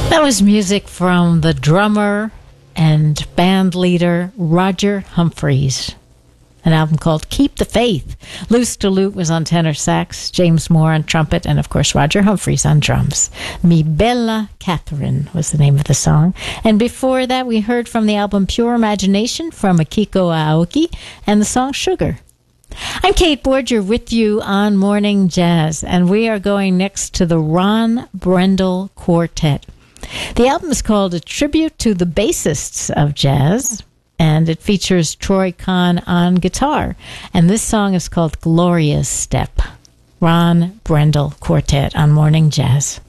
That was music from the drummer and band leader Roger Humphreys. An album called Keep the Faith. Lou Staloot was on tenor sax, James Moore on trumpet, and of course Roger Humphreys on drums. Mi Bella Catherine was the name of the song. And before that we heard from the album Pure Imagination from Akiko Aoki and the song Sugar. I'm Kate Borger with you on Morning Jazz, and we are going next to the Ron Brendel Quartet. The album is called A Tribute to the Bassists of Jazz, and it features Troy Kahn on guitar. And this song is called Gloria's Step. Ron Brendel Quartet on Morning Jazz.